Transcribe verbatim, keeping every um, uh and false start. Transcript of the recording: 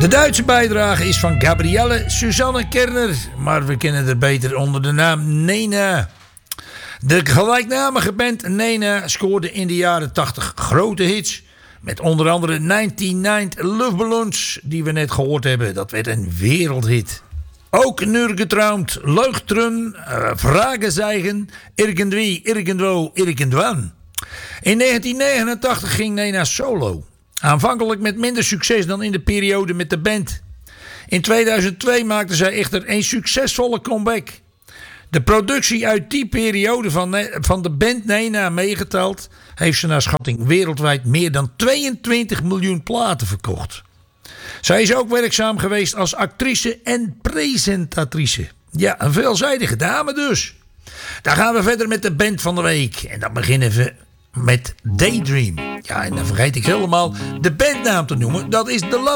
De Duitse bijdrage is van Gabrielle Susanne Kerner, maar we kennen haar beter onder de naam Nena. De gelijknamige band Nena scoorde in de jaren tachtig grote hits. Met onder andere negenennegentig Luftballons, die we net gehoord hebben. Dat werd een wereldhit. Ook Nurgetraumd, Leuchtrum, uh, Fragezeichen, Irgendwie, Irgendwo, Irgendwann. In negentien negenentachtig ging Nena solo. Aanvankelijk met minder succes dan in de periode met de band. In tweeduizend twee maakte zij echter een succesvolle comeback. De productie uit die periode van, van de band Nena meegeteld, heeft ze naar schatting wereldwijd meer dan tweeëntwintig miljoen platen verkocht. Zij is ook werkzaam geweest als actrice en presentatrice. Ja, een veelzijdige dame dus. Dan gaan we verder met de band van de week. En dan beginnen we met Daydream. Ja, en dan vergeet ik helemaal de bandnaam te noemen. Dat is The Love